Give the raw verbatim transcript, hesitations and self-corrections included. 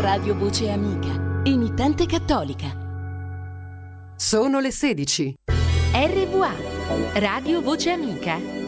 Radio Voce Amica, emittente cattolica. Sono le sedici. R V A, Radio Voce Amica.